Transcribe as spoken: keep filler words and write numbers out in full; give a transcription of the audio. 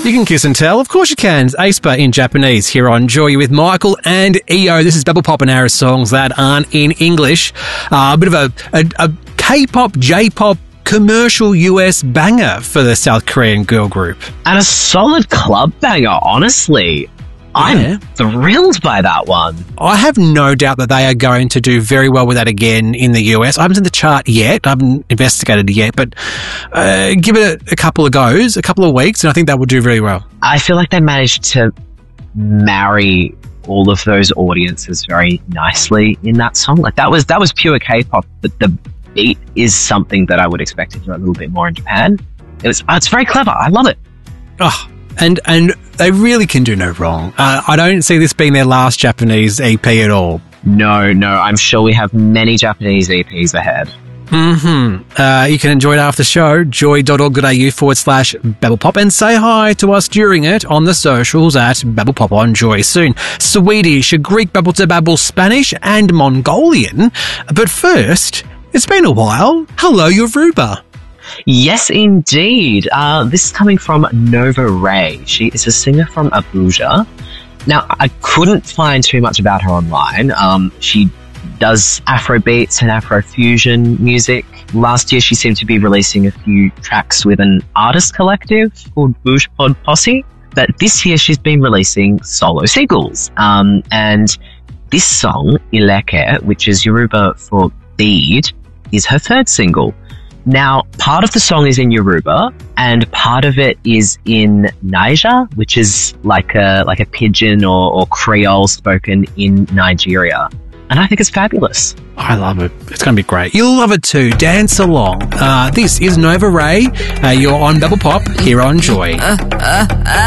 You can kiss and tell. Of course you can. It's aespa in Japanese here on Joy with Michael and E O. This is Bubble Pop and Arrow songs that aren't in English. Uh, a bit of a, a, a K-pop, J-pop, commercial U S banger for the South Korean girl group. And a solid club banger, honestly. I'm Yeah. thrilled by that one. I have no doubt that they are going to do very well with that again in the U S. I haven't seen the chart yet. I haven't investigated it yet, but uh, give it a, a couple of goes, a couple of weeks, and I think that will do very well. I feel like they managed to marry all of those audiences very nicely in that song. Like that was that was pure K-pop, but the beat is something that I would expect to do a little bit more in Japan. It was it's very clever. I love it. Oh, and and they really can do no wrong. Uh, I don't see this being their last Japanese E P at all. No, no, I'm sure we have many Japanese E Ps ahead. Mm-hmm. Uh, you can enjoy it after the show, joy.org.au forward slash babblepop, and say hi to us during it on the socials at babblepop on Joy soon. Swedish, Greek babble to babble, Spanish, and Mongolian. But first, it's been a while. Hello, Yoruba. Yes, indeed. Uh, this is coming from Nova Ray. She is a singer from Abuja. Now, I couldn't find too much about her online. Um, she does Afrobeats and Afrofusion music. Last year, she seemed to be releasing a few tracks with an artist collective called Bush Pod Posse. But this year, she's been releasing solo singles. Um, and this song, Ileke, which is Yoruba for bead, is her third single. Now, part of the song is in Yoruba, and part of it is in Niger, which is like a like a pidgin or, or Creole spoken in Nigeria. And I think it's fabulous. I love it. It's going to be great. You'll love it too. Dance along. Uh, this is Nova Ray. Uh, you're on Double Pop here on Joy. Uh, uh, uh.